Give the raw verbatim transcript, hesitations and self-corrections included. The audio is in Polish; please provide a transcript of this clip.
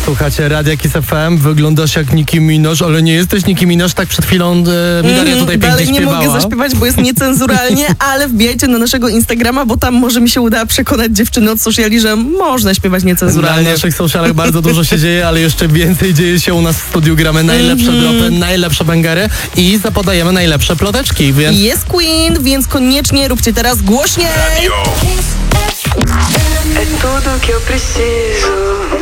Słuchacie Radia Kiss F M, wyglądasz jak Nicki Minaj, ale nie jesteś Nicki Minaj, tak przed chwilą e, mi Daria tutaj pięknie Dalej nie śpiewała. mogę zaśpiewać, bo jest niecenzuralnie, ale wbijajcie na naszego Instagrama, bo tam może mi się uda przekonać dziewczyny od sociali, że można śpiewać niecenzuralnie. Na naszych socialach bardzo dużo się dzieje, ale jeszcze więcej dzieje się u nas w studiu. Gramy najlepsze Mm-hmm. dropy, najlepsze bangary i zapodajemy najlepsze ploteczki, więc... Jest Queen, więc koniecznie róbcie teraz głośniej! É tudo que eu preciso.